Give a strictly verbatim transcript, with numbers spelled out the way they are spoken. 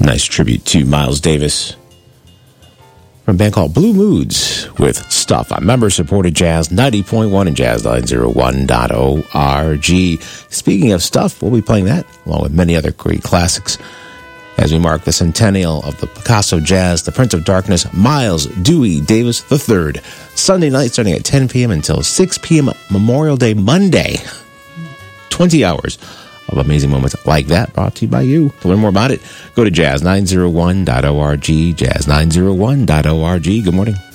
Nice tribute to Miles Davis from a band called Blue Moods with Stuff on member-supported Jazz ninety point one and Jazz nine oh one dot org. Speaking of stuff, we'll be playing that along with many other great classics as we mark the centennial of the Picasso Jazz, the Prince of Darkness, Miles Dewey Davis the third. Sunday night starting at ten p.m. until six p.m. Memorial Day Monday. twenty hours of amazing moments like that brought to you by you. To learn more about it, go to jazz nine oh one dot org, jazz nine oh one dot org. Good morning.